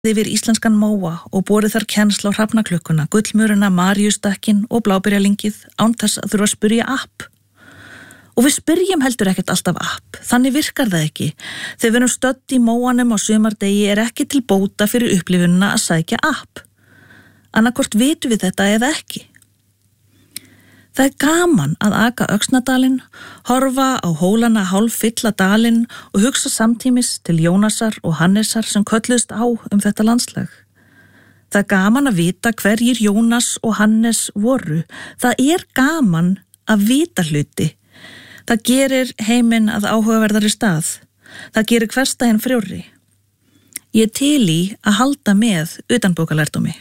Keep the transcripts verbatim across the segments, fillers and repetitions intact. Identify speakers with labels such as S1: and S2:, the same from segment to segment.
S1: yfir íslenskan móa og borið þar kennsl á hrafnaklukkuna, gullmuruna, maríustakkin og blábyrjalingið án þess að þurfa að spyrja app. Og við spyrjum heldur ekkert alltaf app, þannig virkar það ekki. Þegar við erum stödd í móanum á sumardegi er ekki til bóta fyrir upplifunina að sækja app. Annarkvort vitum við þetta eða ekki. Það er gaman að aka Öxnadalinn, horfa á hólana hálf fylla dalinn og hugsa samtímis til Jónasar og Hannesar sem kölluðust á um þetta landslag. Það er gaman að vita hverjir Jónas og Hannes voru. Það er gaman að vita hluti. Það gerir heiminn að áhugaverðari stað. Það gerir hversdaginn frjóri. Ég er til í að halda með utanbókalærdómi.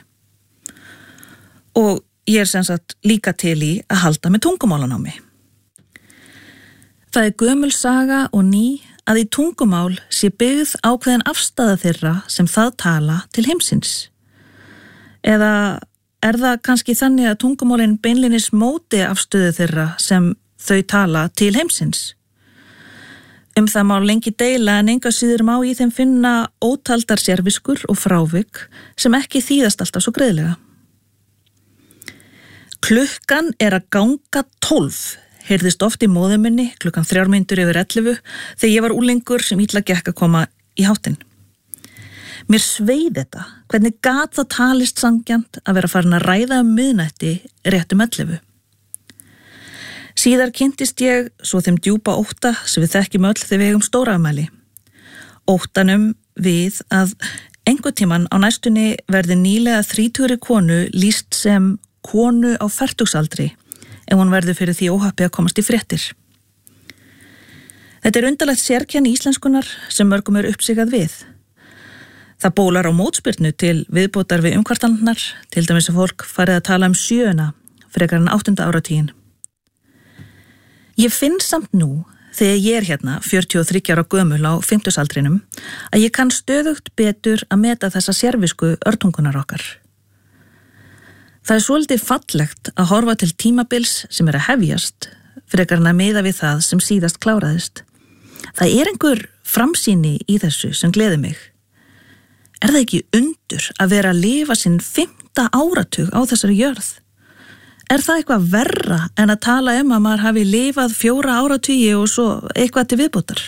S1: Og ég er sem sagt líka til í að halda með tungumálanámi. Það er gömul saga og ný að í tungumál sé byggð ákveðin afstaða þeirra sem það tala til heimsins. Eða er það kannski þannig að tungumálin beinlinis móti afstöðu þeirra sem þau tala til heimsins? Um það má lengi deila en enga síður má í þeim finna ótaldar sérviskur og frávik sem ekki þýðast alltaf svo greiðlega. Klukkan er að ganga tólf, heyrðist oft í móður minni klukkan þrjár mínútur yfir ellefu þegar ég var úlingur sem illa gekk að koma í háttinn. Mér sveið þetta, hvernig gat það talist sanngjarnt að vera farin að ræða um miðnætti rétt um ellefu. Síðar kynntist ég svo þeim djúpa ótta sem við þekkjum öll þegar við eigum stórafmæli. Óttanum við að einhvern tímann á næstunni verði nýlega þrítugri konu lýst sem konu á fertugsaldri ef hún verður fyrir því óhappi að komast í fréttir. Þetta er undarlegt sérkenni íslenskunar sem mörgum er uppsigað við. Það bólar á mótspyrnu til viðbótar við umkvartanirnar, til dæmis að fólk farið að tala um sjöuna frekar en áttunda áratuginn. Ég finn samt nú, þegar ég er hérna fjörutíu og þriggja ára gömul á fimmtugsaldrinum, að ég kann stöðugt betur að meta þessa sérvisku örtungunar okkar. Það er svolítið fallegt að horfa til tímabils sem er að hefjast frekar en að miða við það sem síðast kláraðist. Það er einhver framsýni í þessu sem gleður mig. Er það ekki undur að vera að lifa sinn fimmta áratug á þessari jörð? Er það eitthvað verra en að tala um að maður hafi lifað fjóra áratugi og svo eitthvað til viðbótar?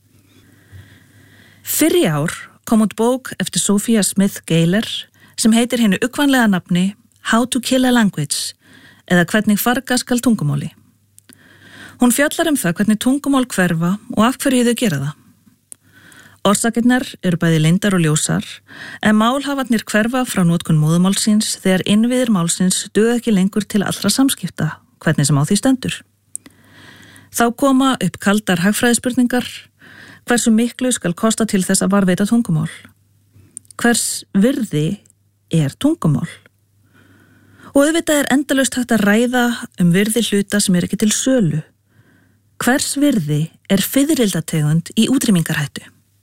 S1: Fyrr í ár kom út bók eftir Sophia Smith-Gaylor sem heitir hinu uggvænlega nafni How to Kill a Language, eða hvernig farga skal tungumáli. Hún fjallar um það hvernig tungumál hverfa og af hverju þau gera það. Orsakirnar eru bæði leyndar og ljósar, en málhafarnir hverfa frá notkun móðumálsins þegar innviðir málsins duga ekki lengur til allra samskipta, hvernig sem á því stendur. Þá koma upp kaldar hagfræðispurningar, hversu miklu skal kosta til þess að varðveita tungumál? Hvers virði er tungumál? Og auðvitað er endalaust hægt að ræða um virði hluta sem er ekki til sölu. Hvers virði er fiðrildategund í útrýmingarhættu?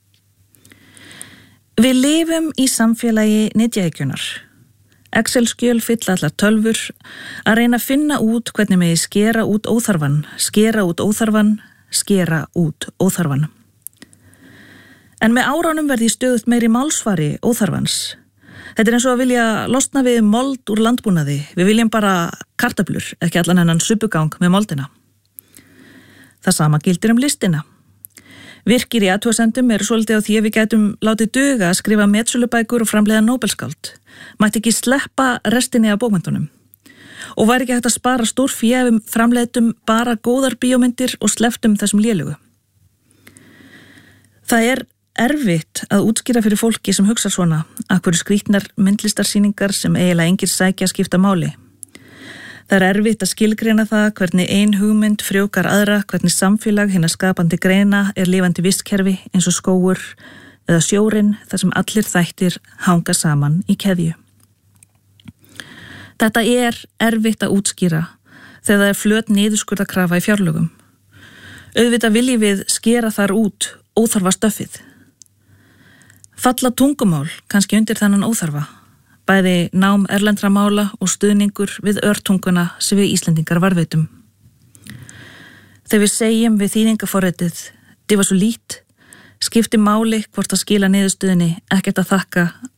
S1: Við lifum í samfélagi netjækjunar. Excel-skjöl fylla allar tölvur að reyna að finna út hvernig megi skera út óþarfan, skera út óþarfan, skera út óþarfan. En með áránum verði stöðugt meiri málsvari óþarfans. Þetta er eins og að vilja losna við mold úr landbúnaði. Við viljum bara kartöflur, ekki allan hennan suppugang með moldina. Það sama gildir um listina. Virkir í athugasendum eru svolítið á því að við gætum látið duga að skrifa metsölubækur og framleiða Nóbelskáld. Mætti ekki sleppa restinni af bókmenntunum. Og væri ekki hægt að spara stór fé ef við framleiðum bara góðar bíómyndir og slepptum þessum lélugu. Það er erfitt að útskýra fyrir fólki sem hugsa svona að hverju skrýtnar myndlistarsýningar sem eiginlega engir sækja skipta máli. Það er erfitt að skilgreina það hvernig ein hugmynd frjókar aðra, hvernig samfélag hinna skapandi greina er lifandi vistkerfi eins og skógur eða sjórinn þar sem allir þættir hanga saman í keðju. Þetta er erfitt að útskýra þegar það er flöt niðurskurðarkrafa í fjárlögum. Auðvitað viljum við skera þar út óþarfa stöffið. Falla tungumál kannski undir þennan óþarfa, bæði nám erlendra mála og stuðningur við örtunguna sem við Íslendingar varðveitum. Þegar við segjum við þýðingaforritið, þið var svo lít, skipti máli hvort að skila niðurstöðinni ekkert að þakka